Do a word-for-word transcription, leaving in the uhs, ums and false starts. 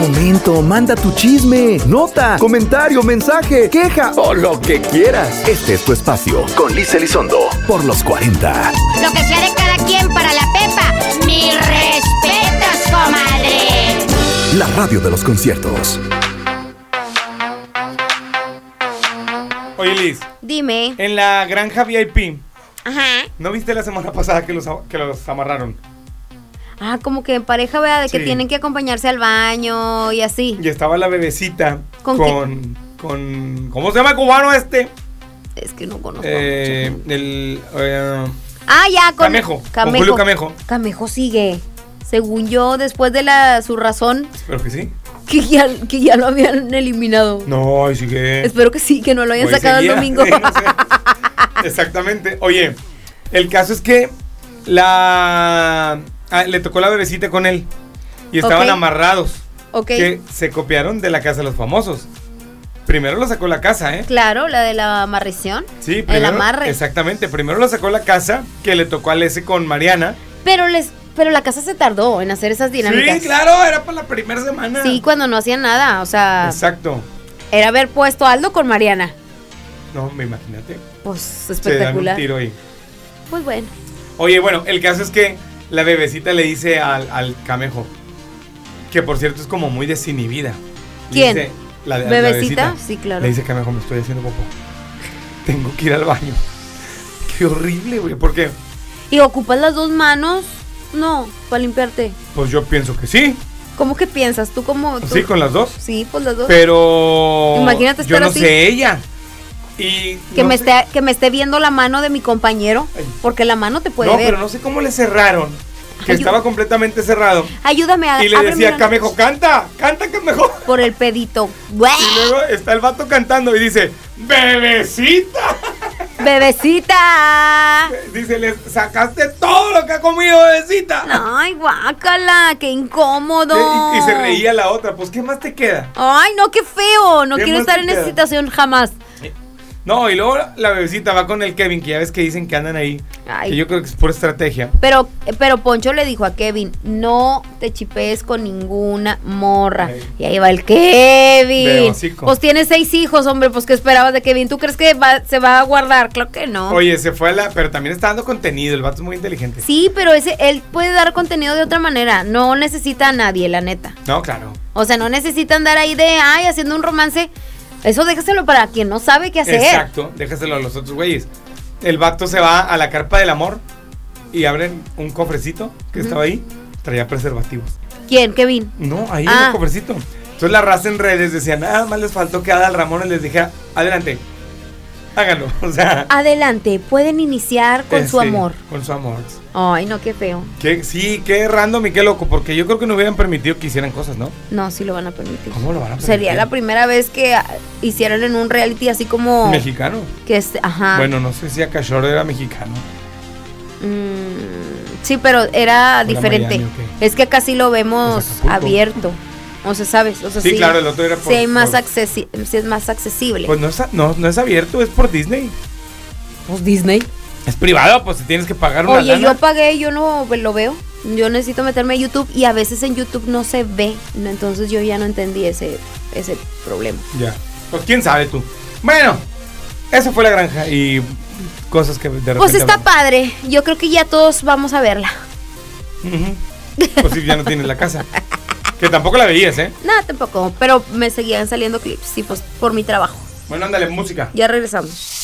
Momento, manda tu chisme, nota, comentario, mensaje, queja o lo que quieras. Este es tu espacio con Liz Elizondo por los cuarenta. Lo que sea de cada quien para la Pepa. Mis respetos, comadre. La radio de los conciertos. Oye, Liz. Dime. En la granja V I P. Ajá. ¿No viste la semana pasada que los, que los amarraron? Ah, como que en pareja, vea, de que Sí. tienen que acompañarse al baño y así. Y estaba la bebecita ¿Con con, con ¿cómo se llama el cubano este? Es que no conozco. Eh, mucho. el eh, Ah, ya, con Camejo, con Julio Camejo. Camejo sigue. Según yo, después de la su razón, Espero que sí. que ya, que ya lo habían eliminado. No, y sigue. Espero que sí, que no lo hayan Hoy sacado seguía. el domingo. Sí, no sé. Exactamente. Oye, el caso es que la ah, le tocó la bebecita con él y estaban Ok. amarrados. Ok. Que se copiaron de la casa de los famosos. Primero lo sacó la casa, ¿eh? Claro, la de la amarrición. Sí, El primero, amarre. exactamente. Primero lo sacó la casa que le tocó al ese con Mariana. Pero les, pero la casa se tardó en hacer esas dinámicas. Sí, claro, era para la primera semana. Sí, cuando no hacían nada, o sea, Exacto. era haber puesto a Aldo con Mariana. No, me imagínate. Pues Se dan un espectacular. tiro ahí. Pues bueno. Oye, bueno, el caso es que la bebecita le dice al, al Camejo, que por cierto es como muy desinhibida. Le ¿Quién? dice, la, la ¿Bebecita? Sí, claro. Le dice Camejo, me estoy haciendo popó. Tengo que ir al baño. Qué horrible, güey. ¿Por qué? ¿Y ocupas las dos manos? No, para limpiarte. Pues yo pienso que sí. ¿Cómo que piensas? ¿Tú cómo? Tú? Sí, con las dos. Sí, pues las dos. Pero Imagínate yo estar no así. sé ella. Y que, no me sé- esté, que me esté viendo la mano de mi compañero, Ay. porque la mano te puede No, ver. pero no sé cómo le cerraron. Que Ay, estaba yo- completamente cerrado. Ayúdame a Y le ábreme decía la- Camejo, canta, canta Camejo. por el pedito. ¡Bueh! Y luego está el vato cantando y dice, bebecita. ¡Bebecita! Dice, le sacaste todo lo que ha comido, bebecita. Ay, guácala, qué incómodo. Y, y se reía la otra, pues ¿qué más te queda? Ay, no, qué feo. No ¿Qué quiero más estar te en esa queda? situación jamás. No, y luego la bebecita va con el Kevin, que ya ves que dicen que andan ahí. Ay. Que yo creo que es pura estrategia. Pero, pero Poncho le dijo a Kevin, no te chipees con ninguna morra. Ay. Y ahí va el De Kevin. hocico. Pues tiene seis hijos, hombre, pues ¿qué esperabas de Kevin? ¿Tú crees que va- se va a guardar? Claro que no. Oye, se fue a la... Pero también está dando contenido, el vato es muy inteligente. Sí, pero ese él puede dar contenido de otra manera. No necesita a nadie, la neta. No, claro. O sea, no necesita andar ahí de, ay, haciendo un romance. Eso déjaselo para quien no sabe qué hacer. Exacto, déjaselo a los otros güeyes. El vato se va a la carpa del amor y abren un cofrecito que Ujú. estaba ahí, traía preservativos. ¿Quién? Kevin. No, ahí en Ah. el cofrecito. Entonces la raza en redes decía, nada más les faltó que Adal Ramones les dijera, adelante, háganlo. O sea, Adelante, pueden iniciar con eh, su sí, amor. Con su amor. Ay, no, qué feo. Que, sí, qué random y qué loco, porque yo creo que no hubieran permitido que hicieran cosas, ¿no? No, sí lo van a permitir. ¿Cómo lo van a permitir? Sería la primera vez que ah, hicieran en un reality así como Mexicano. que este, ajá. Bueno, no sé si Akashore era mexicano. Mm, sí, pero era diferente. Miami, ¿o qué? Es que acá sí lo vemos Pues Acapulco. abierto. O sea, ¿sabes? O sea, Sí, claro, el otro era por- sí, hay más por- accesi- sí es más accesible. Pues no es, no, no es abierto, es por Disney. Pues Disney. Es privado, pues tienes que pagar una Oye, lana. yo pagué, yo no lo veo. Yo necesito meterme a YouTube y a veces en YouTube no se ve. ¿No? Entonces yo ya no entendí ese, ese problema. Ya. Pues quién sabe tú. Bueno, esa fue la granja y cosas que de repente. Pues está hablamos. padre. Yo creo que ya todos vamos a verla. Ujú. Pues sí, ya no tienes la casa. Que tampoco la veías, ¿eh? Nada, tampoco. Pero me seguían saliendo clips. Sí, pues por mi trabajo. Bueno, ándale, música. Ya regresamos.